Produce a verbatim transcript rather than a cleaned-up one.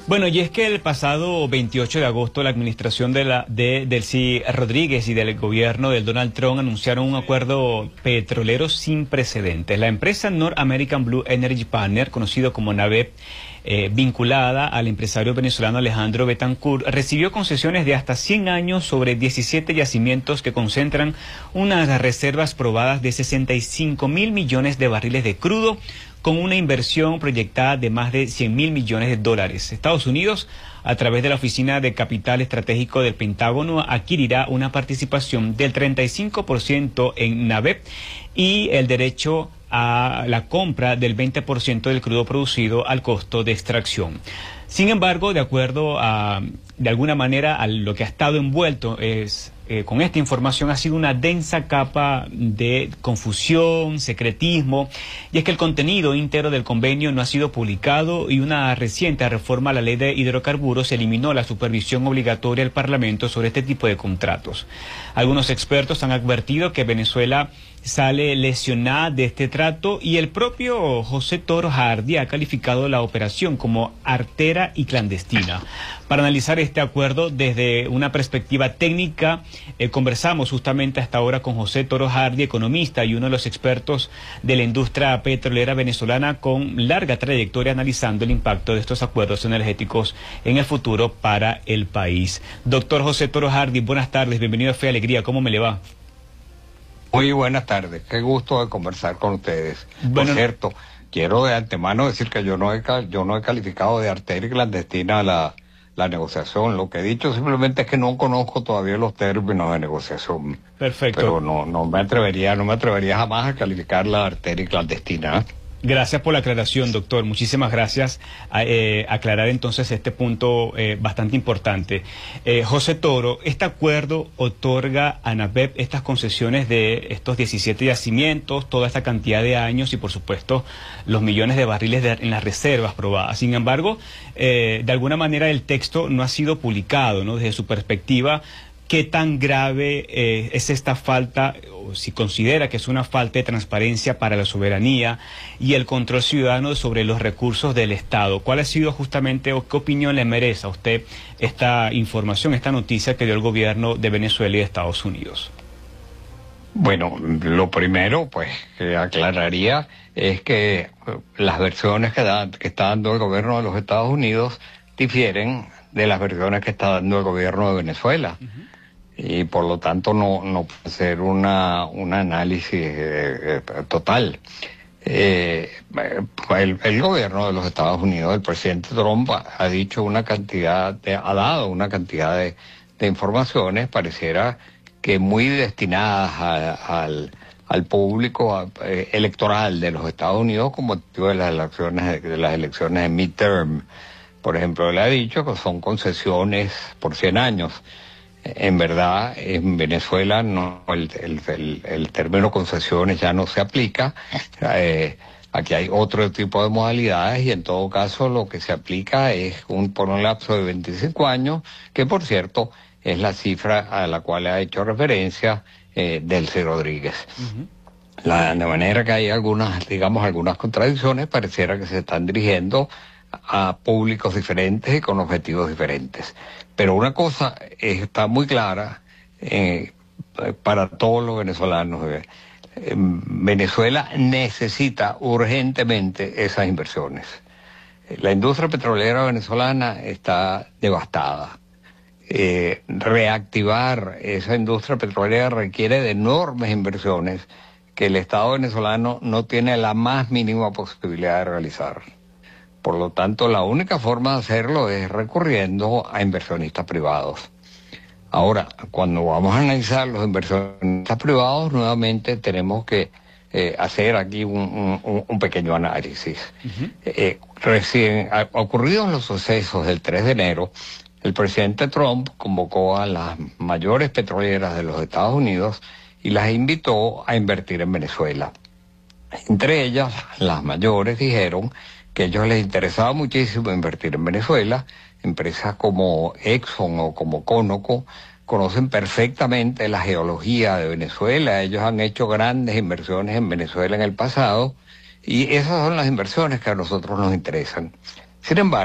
Bueno, y es que el pasado veintiocho de agosto la administración de la de Delcy Rodríguez y del gobierno del Donald Trump anunciaron un acuerdo petrolero sin precedentes. La empresa North American Blue Energy Partner, conocido como NABEP, eh, vinculada al empresario venezolano Alejandro Betancourt, recibió concesiones de hasta cien años sobre diecisiete yacimientos que concentran unas reservas probadas de sesenta y cinco mil millones de barriles de crudo, con una inversión proyectada de más de cien mil millones de dólares. Estados Unidos, a través de la Oficina de Capital Estratégico del Pentágono, adquirirá una participación del treinta y cinco por ciento en NABEP y el derecho a la compra del veinte por ciento del crudo producido al costo de extracción. Sin embargo, de acuerdo a, de alguna manera, a lo que ha estado envuelto es... Eh, con esta información ha sido una densa capa de confusión, secretismo, y es que el contenido íntegro del convenio no ha sido publicado y una reciente reforma a la ley de hidrocarburos eliminó la supervisión obligatoria del Parlamento sobre este tipo de contratos. Algunos expertos han advertido que Venezuela sale lesionada de este trato y el propio José Toro Hardy ha calificado la operación como artera y clandestina. Para analizar este acuerdo desde una perspectiva técnica, eh, conversamos justamente hasta ahora con José Toro Hardy, economista y uno de los expertos de la industria petrolera venezolana con larga trayectoria analizando el impacto de estos acuerdos energéticos en el futuro para el país. Doctor José Toro Hardy, buenas tardes, bienvenido a Fe y Alegría, ¿cómo me le va? Muy buenas tardes, qué gusto de conversar con ustedes. Bueno, por cierto, quiero de antemano decir que yo no he, yo no he calificado de arteria clandestina la, la negociación. Lo que he dicho simplemente es que no conozco todavía los términos de negociación. Perfecto. Pero no, no me atrevería, no me atrevería jamás a calificar la arteria clandestina. Gracias por la aclaración, doctor. Muchísimas gracias. A eh, aclarar entonces este punto eh, bastante importante. Eh, José Toro, ¿este acuerdo otorga a NABEP estas concesiones de estos diecisiete yacimientos, toda esta cantidad de años y, por supuesto, los millones de barriles de, en las reservas probadas? Sin embargo, eh, de alguna manera el texto no ha sido publicado, ¿no? Desde su perspectiva, ¿qué tan grave eh, es esta falta, o si considera que es una falta de transparencia para la soberanía y el control ciudadano sobre los recursos del Estado? ¿Cuál ha sido justamente, o qué opinión le merece a usted esta información, esta noticia que dio el gobierno de Venezuela y de Estados Unidos? Bueno, lo primero, pues, que aclararía es que las versiones que, da, que está dando el gobierno de los Estados Unidos difieren de las versiones que está dando el gobierno de Venezuela. Uh-huh. Y por lo tanto no, no puede ser una, un análisis eh, eh, total. Eh, el, el gobierno de los Estados Unidos, el presidente Trump ha dicho una cantidad, de, ha dado una cantidad de, de informaciones, pareciera que muy destinadas a, al, al público a, eh, electoral de los Estados Unidos como motivo de las elecciones, de las elecciones de midterm. Por ejemplo, él ha dicho que son concesiones por cien años. En verdad, en Venezuela no, el, el, el, el término concesiones ya no se aplica. Eh, aquí hay otro tipo de modalidades y en todo caso lo que se aplica es un, por un lapso de veinticinco años, que por cierto es la cifra a la cual ha hecho referencia eh, Delcy Rodríguez. Uh-huh. La, de manera que hay algunas, digamos, algunas contradicciones, pareciera que se están dirigiendo a públicos diferentes y con objetivos diferentes. Pero una cosa está muy clara eh, para todos los venezolanos. Eh, Venezuela necesita urgentemente esas inversiones. La industria petrolera venezolana está devastada. Eh, reactivar esa industria petrolera requiere de enormes inversiones que el Estado venezolano no tiene la más mínima posibilidad de realizar. Por lo tanto, la única forma de hacerlo es recurriendo a inversionistas privados. Ahora, cuando vamos a analizar los inversionistas privados, nuevamente tenemos que eh, hacer aquí un, un, un pequeño análisis. Uh-huh. eh, recién a, ocurridos los sucesos del tres de enero, el presidente Trump convocó a las mayores petroleras de los Estados Unidos y las invitó a invertir en Venezuela. Entre ellas, las mayores dijeron que a ellos les interesaba muchísimo invertir en Venezuela. Empresas como Exxon o como Conoco conocen perfectamente la geología de Venezuela. Ellos han hecho grandes inversiones en Venezuela en el pasado y esas son las inversiones que a nosotros nos interesan. Sin embargo,